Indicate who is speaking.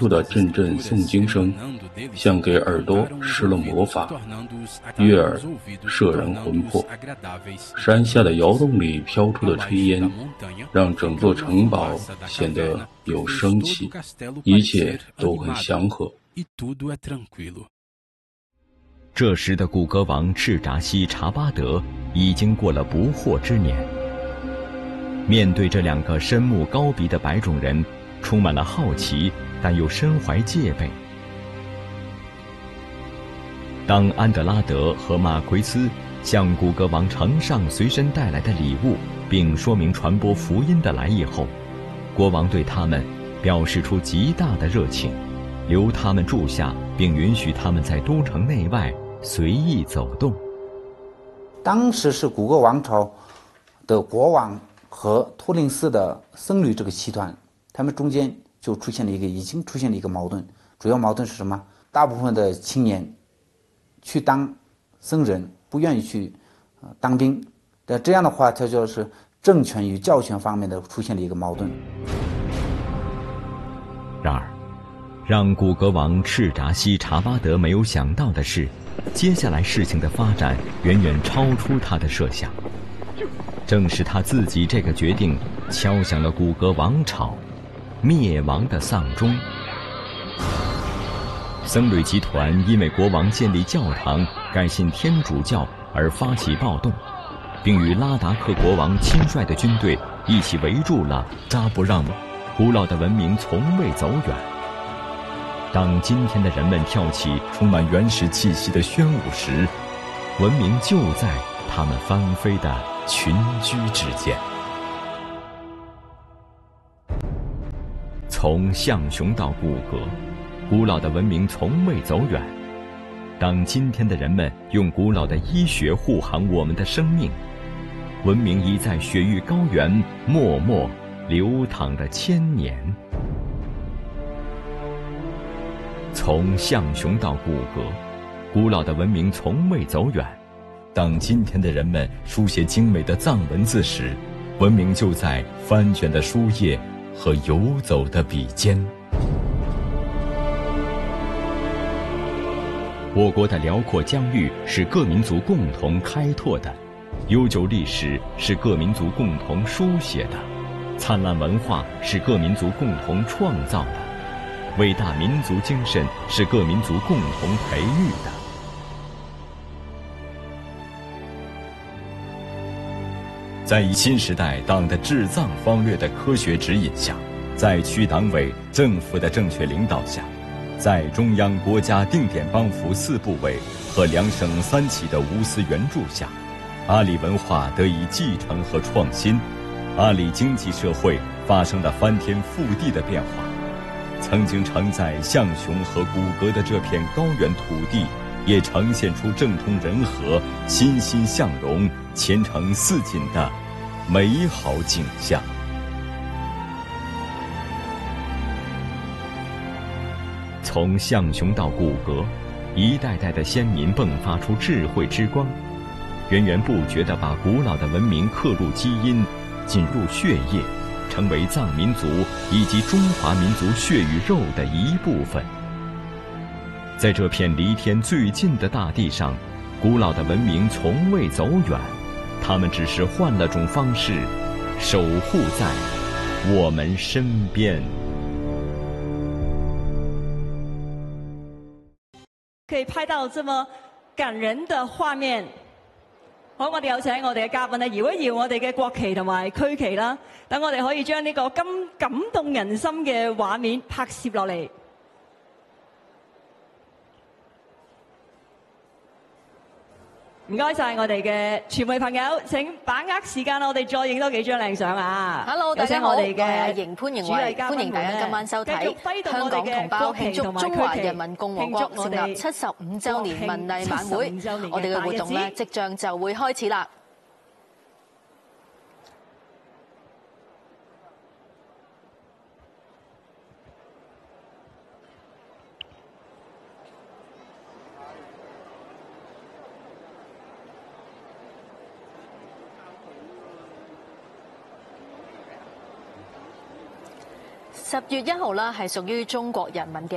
Speaker 1: 出的阵阵诵经声，像给耳朵施了魔法，悦耳，摄人魂魄。山下的窑洞里飘出的炊烟，让整座城堡显得有生气，一切都很祥和。
Speaker 2: 这时的古格王赤札西察巴德已经过了不惑之年，面对这两个深目高鼻的白种人，充满了好奇，但又身怀戒备。当安德拉德和马奎斯向古格王呈上随身带来的礼物，并说明传播福音的来意后，国王对他们表示出极大的热情，留他们住下，并允许他们在都城内外随意走动。
Speaker 3: 当时是古格王朝的国王和托林斯的僧侣这个集团，他们中间就已经出现了一个矛盾。主要矛盾是什么？大部分的青年去当僧人，不愿意去当兵。这样的话，它就是政权与教权方面的出现了一个矛盾。
Speaker 2: 然而，让古格王赤札西察巴德没有想到的是，接下来事情的发展远远超出他的设想。正是他自己这个决定，敲响了古格王朝灭亡的丧钟。僧侣集团因为国王建立教堂、改信天主教而发起暴动，并与拉达克国王亲率的军队一起围住了扎布让。古老的文明从未走远。当今天的人们跳起充满原始气息的宣武时，文明就在他们翻飞的群居之间。从象雄到古格，古老的文明从未走远。当今天的人们用古老的医学护航我们的生命，文明已在雪域高原默默流淌了千年。从象雄到古格，古老的文明从未走远。当今天的人们书写精美的藏文字时，文明就在翻卷的书页和游走的笔尖。我国的辽阔疆域是各民族共同开拓的，悠久历史是各民族共同书写的，灿烂文化是各民族共同创造的，伟大民族精神是各民族共同培育的。在新时代党的治藏方略的科学指引下，在区党委政府的正确领导下，在中央国家定点帮扶4部委和2省3企的无私援助下，阿里文化得以继承和创新，阿里经济社会发生了翻天覆地的变化。曾经承载象雄和古格的这片高原土地，也呈现出政通人和、欣欣向荣、前程似锦的美好景象。从象雄到古格，一代代的先民迸发出智慧之光，源源不绝地把古老的文明刻入基因，进入血液，成为藏民族以及中华民族血与肉的一部分。在这片离天最近的大地上，古老的文明从未走远，他们只是换了种方式，守护在我们身边。
Speaker 4: 可以拍到這麼感人的畫面。好，我哋有請我哋嘅嘉賓搖一搖我哋嘅國旗同埋區旗啦，等我哋可以將呢個咁感動人心嘅畫面拍攝落嚟。唔該晒我哋嘅傳媒朋友，請把握時間，我哋再影多幾張靚相啊
Speaker 5: ！Hello， 大家好，
Speaker 4: 我哋嘅
Speaker 5: 邢潘迎慧，歡迎大家今晚收睇香港同胞慶祝中華人民共和國成立75週年文藝晚會。我哋嘅活動咧，即將就會開始啦。 10月1號啦，係屬於中國人民嘅